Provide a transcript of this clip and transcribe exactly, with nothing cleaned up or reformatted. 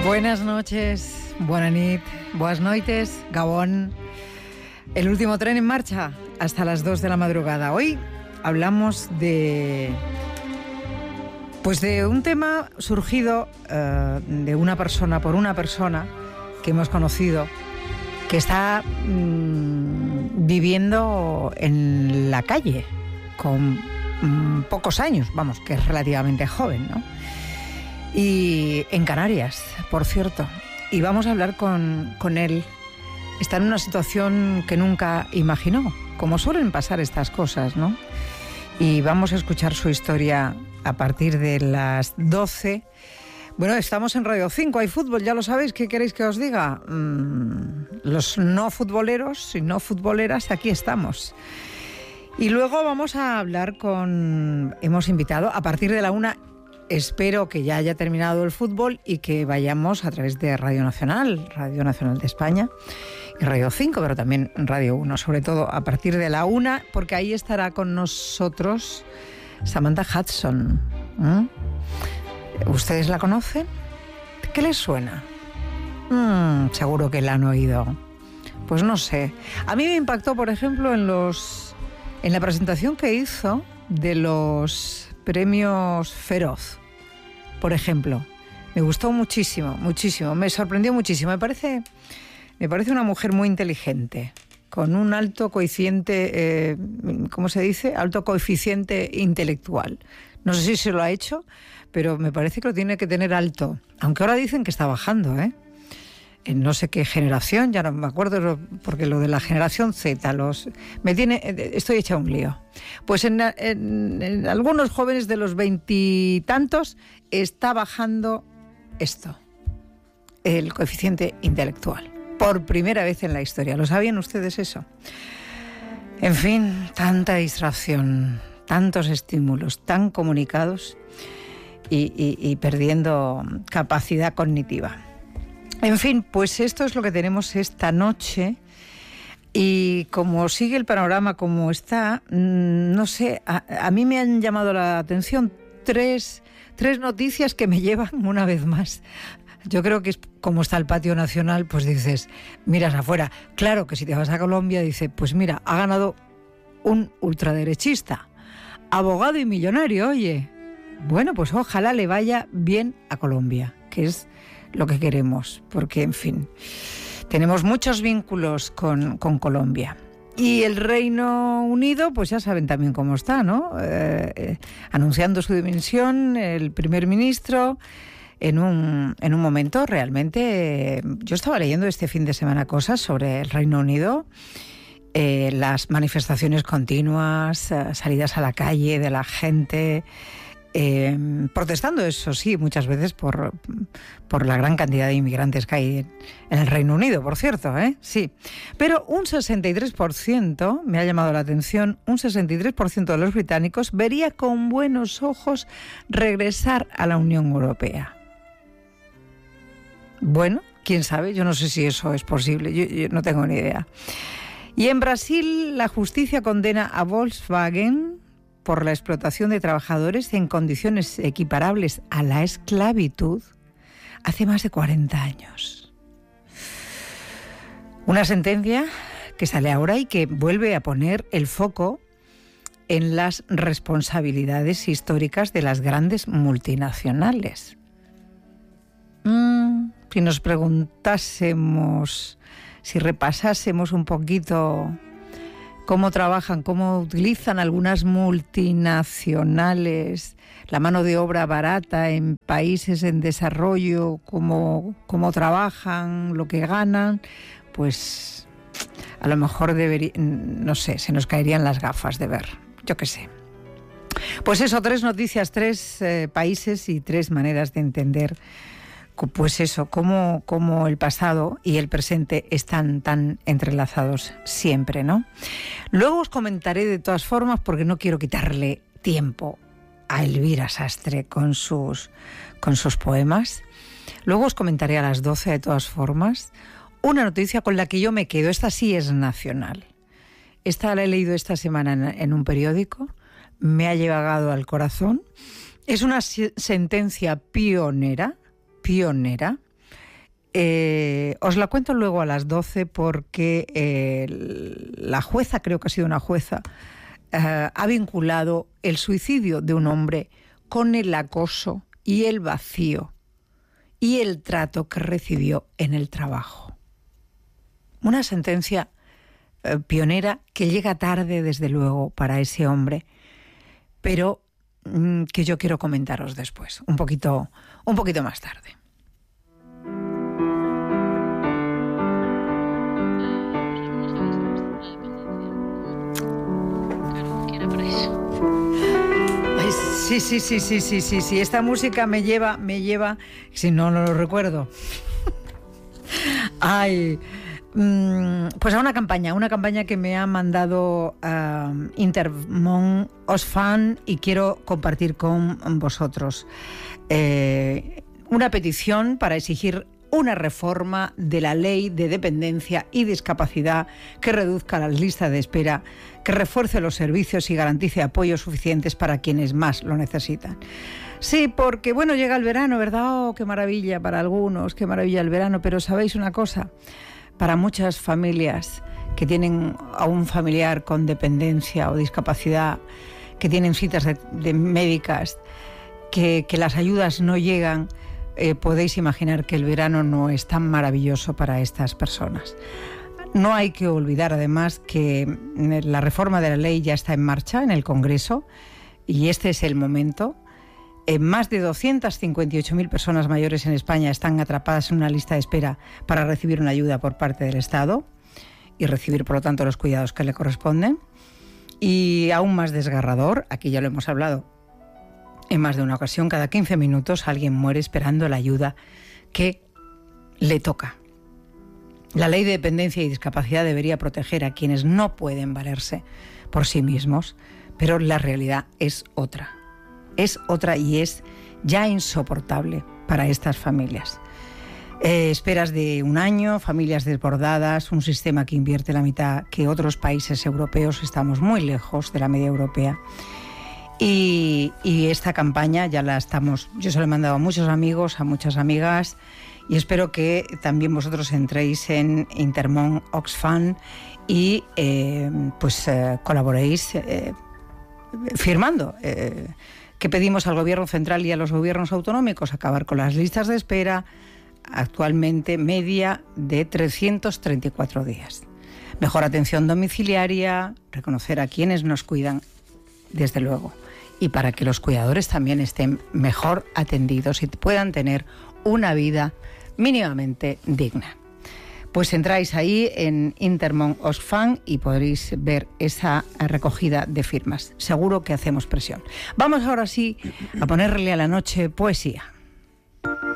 Buenas noches, buena nit, buenas noites, Gabón. El último tren en marcha hasta las dos de la madrugada. Hoy hablamos de... Pues de un tema surgido uh, de una persona, por una persona que hemos conocido, que está mmm, viviendo en la calle con mmm, pocos años, vamos, que es relativamente joven, ¿no? Y en Canarias, por cierto. Y vamos a hablar con, con él. Está en una situación que nunca imaginó, como suelen pasar estas cosas, ¿no? Y vamos a escuchar su historia a partir de las doce. Bueno, estamos en Radio cinco, hay fútbol, ya lo sabéis. ¿Qué queréis que os diga? Mm, los no futboleros y no futboleras, aquí estamos. Y luego vamos a hablar con... Hemos invitado a partir de la una... Espero que ya haya terminado el fútbol y que vayamos a través de Radio Nacional, Radio Nacional de España y Radio cinco, pero también Radio uno, sobre todo a partir de la una, porque ahí estará con nosotros Samantha Hudson. ¿Mm? ¿Ustedes la conocen? ¿Qué les suena? Mm, seguro que la han oído. Pues no sé. A mí me impactó, por ejemplo, en los en la presentación que hizo de los premios Feroz, por ejemplo. Me gustó muchísimo, muchísimo. Me sorprendió muchísimo. Me parece, me parece una mujer muy inteligente, con un alto coeficiente, eh, ¿cómo se dice? Alto coeficiente intelectual. No sé si se lo ha hecho, pero me parece que lo tiene que tener alto. Aunque ahora dicen que está bajando, ¿eh? En no sé qué generación, ya no me acuerdo, porque lo de la generación Z, los me tiene, estoy hecha un lío. Pues en, en, en algunos jóvenes de los veintitantos está bajando esto, el coeficiente intelectual, por primera vez en la historia. ¿Lo sabían ustedes eso? En fin, tanta distracción, tantos estímulos, tan comunicados y, y, y perdiendo capacidad cognitiva. En fin, pues esto es lo que tenemos esta noche y como sigue el panorama como está, no sé, a, a mí me han llamado la atención tres, tres noticias que me llevan una vez más. Yo creo que es como está el patio nacional, pues dices, miras afuera. Claro que si te vas a Colombia, dices, pues mira, ha ganado un ultraderechista, abogado y millonario, oye. Bueno, pues ojalá le vaya bien a Colombia, que es lo que queremos, porque, en fin, tenemos muchos vínculos con, con Colombia. Y el Reino Unido, pues ya saben también cómo está, ¿no? Eh, eh, anunciando su dimisión, el primer ministro, en un, en un momento realmente... Eh, yo estaba leyendo este fin de semana cosas sobre el Reino Unido, eh, las manifestaciones continuas, eh, salidas a la calle de la gente... Eh, protestando, eso sí, muchas veces por, por la gran cantidad de inmigrantes que hay en, en el Reino Unido, por cierto, ¿eh? Sí. Pero un sesenta y tres por ciento, me ha llamado la atención, un sesenta y tres por ciento de los británicos vería con buenos ojos regresar a la Unión Europea. Bueno, quién sabe, yo no sé si eso es posible, yo, yo no tengo ni idea. Y en Brasil, la justicia condena a Volkswagen por la explotación de trabajadores en condiciones equiparables a la esclavitud hace más de cuarenta años. Una sentencia que sale ahora y que vuelve a poner el foco en las responsabilidades históricas de las grandes multinacionales. Mm, si nos preguntásemos, si repasásemos un poquito cómo trabajan, cómo utilizan algunas multinacionales la mano de obra barata en países en desarrollo, cómo, cómo trabajan, lo que ganan, pues a lo mejor debería, no sé, se nos caerían las gafas de ver, yo qué sé. Pues eso, tres noticias, tres eh, países y tres maneras de entender, pues eso, cómo, cómo el pasado y el presente están tan entrelazados siempre, ¿no? Luego os comentaré de todas formas, porque no quiero quitarle tiempo a Elvira Sastre con sus, con sus poemas. Luego os comentaré a las doce, de todas formas, una noticia con la que yo me quedo. Esta sí es nacional. Esta la he leído esta semana en, en un periódico, me ha llegado al corazón. Es una sentencia pionera, pionera, Eh, os la cuento luego a las doce porque eh, la jueza, creo que ha sido una jueza, eh, ha vinculado el suicidio de un hombre con el acoso y el vacío y el trato que recibió en el trabajo. Una sentencia eh, pionera que llega tarde, desde luego, para ese hombre, pero mm, que yo quiero comentaros después, un poquito, un poquito más tarde. Sí, sí, sí, sí, sí, sí, sí. Esta música me lleva, me lleva, si no, no lo recuerdo. Ay, pues a una campaña, una campaña que me ha mandado uh, Intermón Oxfam y quiero compartir con vosotros. Eh, una petición para exigir una reforma de la ley de dependencia y discapacidad que reduzca las listas de espera, que refuerce los servicios y garantice apoyos suficientes para quienes más lo necesitan. Sí, porque bueno, llega el verano, ¿verdad? Oh, qué maravilla para algunos, qué maravilla el verano, pero ¿sabéis una cosa? Para muchas familias que tienen a un familiar con dependencia o discapacidad, que tienen citas de, de médicas, que, que las ayudas no llegan, Eh, podéis imaginar que el verano no es tan maravilloso para estas personas. No hay que olvidar, además, que la reforma de la ley ya está en marcha en el Congreso y este es el momento. Eh, más de doscientas cincuenta y ocho mil personas mayores en España están atrapadas en una lista de espera para recibir una ayuda por parte del Estado y recibir, por lo tanto, los cuidados que le corresponden. Y aún más desgarrador, aquí ya lo hemos hablado en más de una ocasión, cada quince minutos alguien muere esperando la ayuda que le toca. La ley de dependencia y discapacidad debería proteger a quienes no pueden valerse por sí mismos, pero la realidad es otra. Es otra y es ya insoportable para estas familias. Eh, esperas de un año, familias desbordadas, un sistema que invierte la mitad que otros países europeos. Estamos muy lejos de la media europea. Y, y esta campaña ya la estamos, yo se la he mandado a muchos amigos, a muchas amigas, y espero que también vosotros entréis en Intermón Oxfam y eh, pues eh, colaboréis eh, firmando. Eh, que pedimos al gobierno central y a los gobiernos autonómicos acabar con las listas de espera, actualmente media de trescientos treinta y cuatro días. Mejor atención domiciliaria, reconocer a quienes nos cuidan, desde luego, y para que los cuidadores también estén mejor atendidos y puedan tener una vida mínimamente digna. Pues entráis ahí en Intermón Oxfam y podréis ver esa recogida de firmas. Seguro que hacemos presión. Vamos ahora sí a ponerle a la noche poesía.